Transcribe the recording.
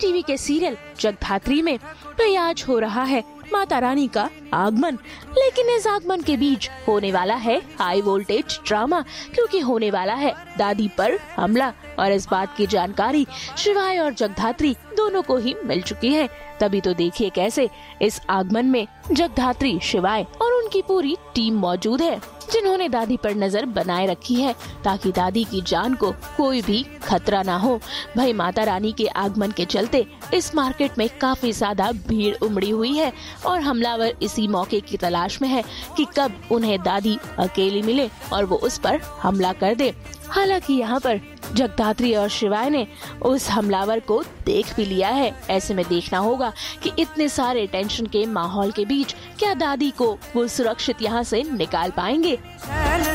TV के serial Jagaddhatri में तो आज हो रहा है माता रानी का आगमन, लेकिन इस आगमन के बीच होने वाला है हाई वोल्टेज ड्रामा, क्योंकि होने वाला है दादी पर हमला। और इस बात की जानकारी शिवाय और जगधात्री दोनों को ही मिल चुकी है। तभी तो देखिए कैसे इस आगमन में जगधात्री, शिवाय और उनकी पूरी टीम मौजूद है, जिन्होंने दादी पर नजर बनाए रखी है ताकि दादी की जान को कोई भी खतरा ना हो। भाई माता रानी के आगमन के चलते इस मार्केट में काफी ज्यादा भीड़ उमड़ी हुई है और हमलावर इसी मौके की तलाश में है कि कब उन्हें दादी अकेली मिले और वो उस पर हमला कर दे। हालांकि यहाँ पर जगधात्री और शिवाय ने उस हमलावर को देख भी लिया है। ऐसे में देखना होगा कि इतने सारे टेंशन के माहौल के बीच क्या दादी को वो सुरक्षित यहाँ से निकाल पाएंगे।